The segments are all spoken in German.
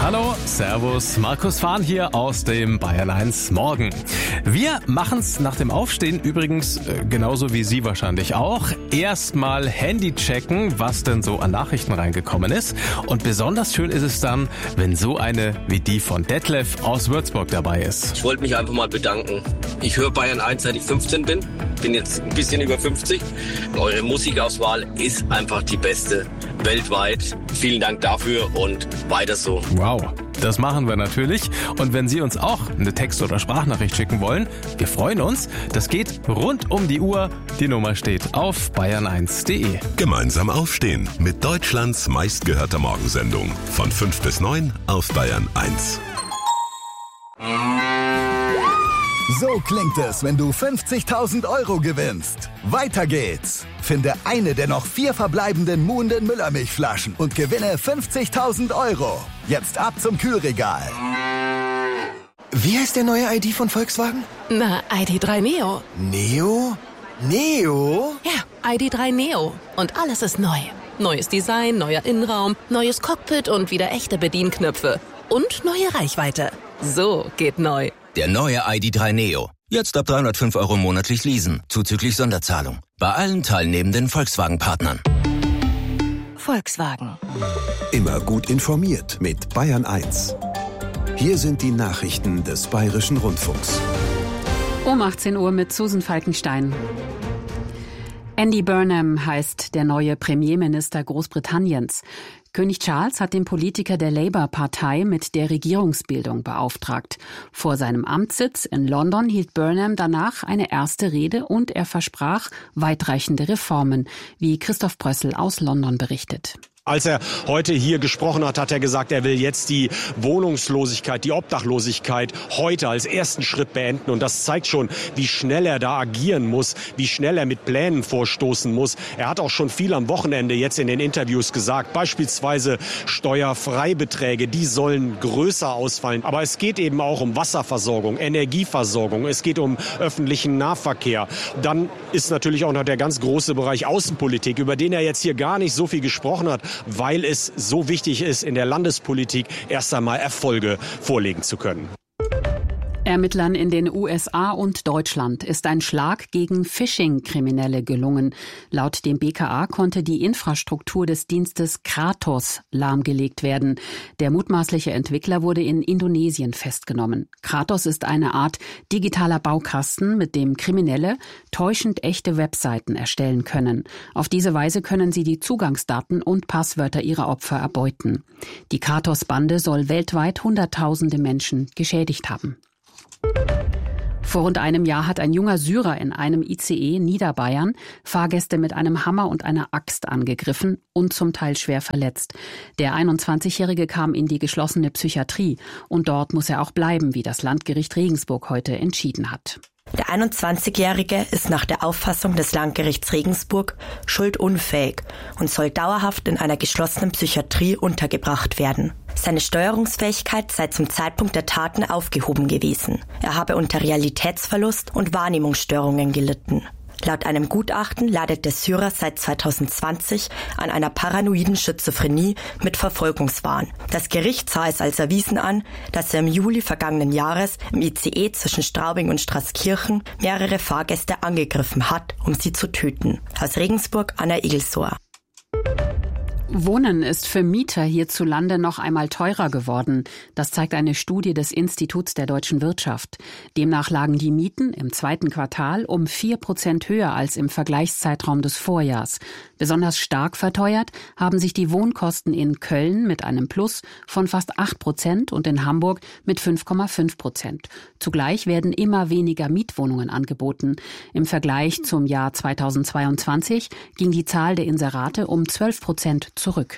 Hallo, Servus, Markus Fahn hier aus dem Bayern 1 Morgen. Wir machen's nach dem Aufstehen übrigens genauso wie Sie wahrscheinlich auch. Erstmal Handy checken, was denn so an Nachrichten reingekommen ist. Und besonders schön ist es dann, wenn so eine wie die von Detlef aus Würzburg dabei ist. Ich wollte mich einfach mal bedanken. Ich höre Bayern 1, seit ich 15 bin. Bin jetzt ein bisschen über 50. Eure Musikauswahl ist einfach die beste weltweit. Vielen Dank dafür und weiter so. Wow, das machen wir natürlich. Und wenn Sie uns auch eine Text- oder Sprachnachricht schicken wollen, wir freuen uns. Das geht rund um die Uhr. Die Nummer steht auf bayern1.de. Gemeinsam aufstehen mit Deutschlands meistgehörter Morgensendung. Von 5 bis 9 auf Bayern 1. So klingt es, wenn du 50.000 Euro gewinnst. Weiter geht's. Finde eine der noch 4 verbleibenden Muhnden Müllermilchflaschen und gewinne 50.000 Euro. Jetzt ab zum Kühlregal. Wie heißt der neue ID von Volkswagen? Na, ID.3 Neo. Neo? Neo? Ja, ID.3 Neo. Und alles ist neu. Neues Design, neuer Innenraum, neues Cockpit und wieder echte Bedienknöpfe. Und neue Reichweite. So geht neu. Der neue ID.3 Neo. Jetzt ab 305 Euro monatlich leasen, zuzüglich Sonderzahlung. Bei allen teilnehmenden Volkswagen-Partnern. Volkswagen. Immer gut informiert mit Bayern 1. Hier sind die Nachrichten des Bayerischen Rundfunks. Um 18 Uhr mit Susan Falkenstein. Andy Burnham heißt der neue Premierminister Großbritanniens. König Charles hat den Politiker der Labour-Partei mit der Regierungsbildung beauftragt. Vor seinem Amtssitz in London hielt Burnham danach eine erste Rede und er versprach weitreichende Reformen, wie Christoph Brössel aus London berichtet. Als er heute hier gesprochen hat, hat er gesagt, er will jetzt die Wohnungslosigkeit, die Obdachlosigkeit heute als ersten Schritt beenden. Und das zeigt schon, wie schnell er da agieren muss, wie schnell er mit Plänen vorstoßen muss. Er hat auch schon viel am Wochenende jetzt in den Interviews gesagt, beispielsweise Steuerfreibeträge, die sollen größer ausfallen. Aber es geht eben auch um Wasserversorgung, Energieversorgung, es geht um öffentlichen Nahverkehr. Dann ist natürlich auch noch der ganz große Bereich Außenpolitik, über den er jetzt hier gar nicht so viel gesprochen hat, weil es so wichtig ist, in der Landespolitik erst einmal Erfolge vorlegen zu können. Ermittlern in den USA und Deutschland ist ein Schlag gegen Phishing-Kriminelle gelungen. Laut dem BKA konnte die Infrastruktur des Dienstes Kratos lahmgelegt werden. Der mutmaßliche Entwickler wurde in Indonesien festgenommen. Kratos ist eine Art digitaler Baukasten, mit dem Kriminelle täuschend echte Webseiten erstellen können. Auf diese Weise können sie die Zugangsdaten und Passwörter ihrer Opfer erbeuten. Die Kratos-Bande soll weltweit Hunderttausende Menschen geschädigt haben. Vor rund einem Jahr hat ein junger Syrer in einem ICE Niederbayern Fahrgäste mit einem Hammer und einer Axt angegriffen und zum Teil schwer verletzt. Der 21-Jährige kam in die geschlossene Psychiatrie und dort muss er auch bleiben, wie das Landgericht Regensburg heute entschieden hat. Der 21-Jährige ist nach der Auffassung des Landgerichts Regensburg schuldunfähig und soll dauerhaft in einer geschlossenen Psychiatrie untergebracht werden. Seine Steuerungsfähigkeit sei zum Zeitpunkt der Taten aufgehoben gewesen. Er habe unter Realitätsverlust und Wahrnehmungsstörungen gelitten. Laut einem Gutachten leidet der Syrer seit 2020 an einer paranoiden Schizophrenie mit Verfolgungswahn. Das Gericht sah es als erwiesen an, dass er im Juli vergangenen Jahres im ICE zwischen Straubing und Straßkirchen mehrere Fahrgäste angegriffen hat, um sie zu töten. Aus Regensburg, Anna Egelsor. Wohnen ist für Mieter hierzulande noch einmal teurer geworden. Das zeigt eine Studie des Instituts der deutschen Wirtschaft. Demnach lagen die Mieten im zweiten Quartal um 4% höher als im Vergleichszeitraum des Vorjahrs. Besonders stark verteuert haben sich die Wohnkosten in Köln mit einem Plus von fast 8% und in Hamburg mit 5,5%. Zugleich werden immer weniger Mietwohnungen angeboten. Im Vergleich zum Jahr 2022 ging die Zahl der Inserate um 12% zurück.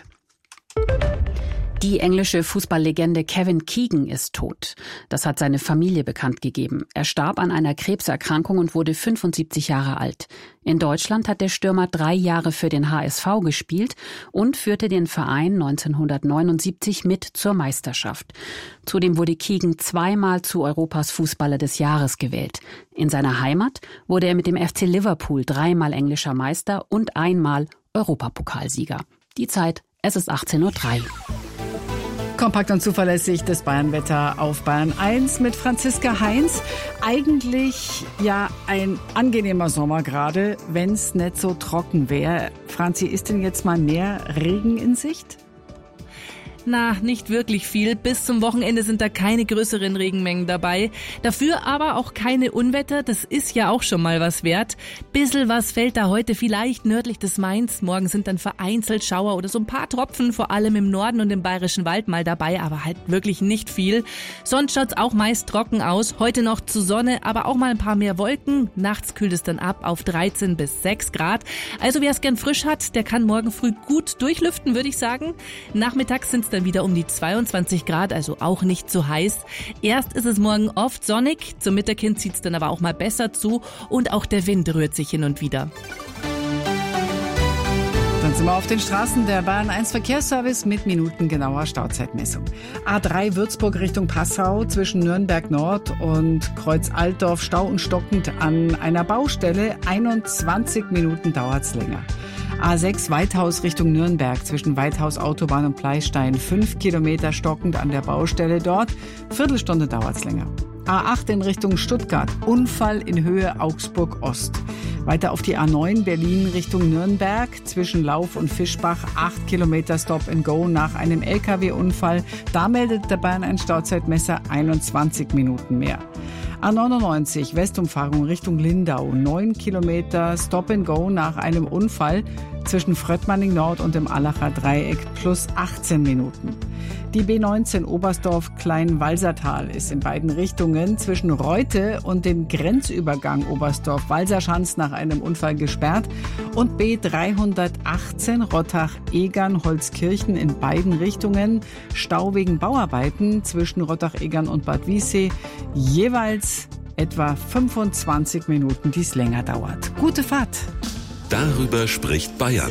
Die englische Fußballlegende Kevin Keegan ist tot. Das hat seine Familie bekannt gegeben. Er starb an einer Krebserkrankung und wurde 75 Jahre alt. In Deutschland hat der Stürmer 3 Jahre für den HSV gespielt und führte den Verein 1979 mit zur Meisterschaft. Zudem wurde Keegan 2-mal zu Europas Fußballer des Jahres gewählt. In seiner Heimat wurde er mit dem FC Liverpool 3-mal englischer Meister und 1-mal Europapokalsieger. Die Zeit, es ist 18:03 Uhr. Kompakt und zuverlässig das Bayernwetter auf Bayern 1 mit Franziska Heinz. Eigentlich ja ein angenehmer Sommer gerade, wenn es nicht so trocken wäre. Franzi, ist denn jetzt mal mehr Regen in Sicht? Na, nicht wirklich viel. Bis zum Wochenende sind da keine größeren Regenmengen dabei. Dafür aber auch keine Unwetter. Das ist ja auch schon mal was wert. Bissl was fällt da heute vielleicht nördlich des Mains. Morgen sind dann vereinzelt Schauer oder so ein paar Tropfen, vor allem im Norden und im Bayerischen Wald mal dabei, aber halt wirklich nicht viel. Sonst schaut's auch meist trocken aus. Heute noch zu Sonne, aber auch mal ein paar mehr Wolken. Nachts kühlt es dann ab auf 13 bis 6 Grad. Also wer es gern frisch hat, der kann morgen früh gut durchlüften, würde ich sagen. Nachmittags sind's dann wieder um die 22 Grad, also auch nicht so heiß. Erst ist es morgen oft sonnig, zum Mittag hin zieht es dann aber auch mal besser zu und auch der Wind rührt sich hin und wieder. Dann sind wir auf den Straßen. Der Bayern 1 Verkehrsservice mit minutengenauer Stauzeitmessung. A3 Würzburg Richtung Passau zwischen Nürnberg Nord und Kreuz Altdorf stau und stockend an einer Baustelle. 21 Minuten dauert's länger. A6 Weithaus Richtung Nürnberg zwischen Weithaus Autobahn und Pleistein. 5 Kilometer stockend an der Baustelle dort. Viertelstunde dauert's länger. A8 in Richtung Stuttgart. Unfall in Höhe Augsburg Ost. Weiter auf die A9 Berlin Richtung Nürnberg zwischen Lauf und Fischbach. 8 Kilometer Stop and Go nach einem LKW-Unfall. Da meldet der Bayern ein Stauzeitmesser 21 Minuten mehr. A99 Westumfahrung Richtung Lindau. 9 Kilometer Stop and Go nach einem Unfall zwischen Fröttmanning Nord und dem Allacher Dreieck plus 18 Minuten. Die B19 Oberstdorf-Klein-Walsertal ist in beiden Richtungen zwischen Reute und dem Grenzübergang Oberstdorf-Walserschanz nach einem Unfall gesperrt und B318 Rottach-Egern-Holzkirchen in beiden Richtungen Stau wegen Bauarbeiten zwischen Rottach-Egern und Bad Wiessee, jeweils etwa 25 Minuten, die es länger dauert. Gute Fahrt! Darüber spricht Bayern.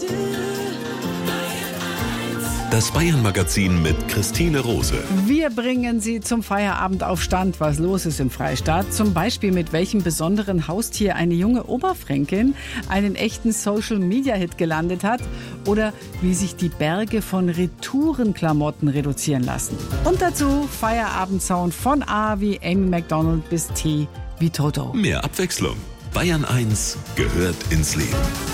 Das Bayern-Magazin mit Christine Rose. Wir bringen Sie zum Feierabend auf Stand, was los ist im Freistaat. Zum Beispiel mit welchem besonderen Haustier eine junge Oberfränkin einen echten Social-Media-Hit gelandet hat oder wie sich die Berge von Retourenklamotten reduzieren lassen. Und dazu Feierabendsound von A wie Amy Macdonald bis T wie Toto. Mehr Abwechslung. Bayern 1 gehört ins Leben.